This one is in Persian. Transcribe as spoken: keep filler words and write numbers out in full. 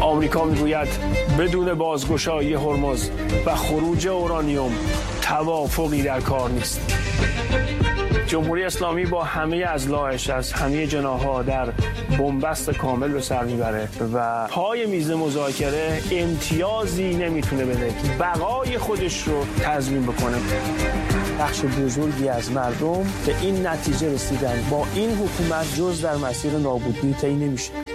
آمریکا میگوید بدون بازگشایی هرمز و خروج اورانیوم توافقی در کار نیست. جمهوری اسلامی با همه اضلاعش از همه جناح‌ها در بنبست کامل به سر میبره و پای میز مذاکره امتیازی نمیتونه بده بقای خودش رو تضمین بکنه. بخش بزرگی از مردم به این نتیجه رسیدن با این حکومت جز در مسیر نابودی طی نمیشه.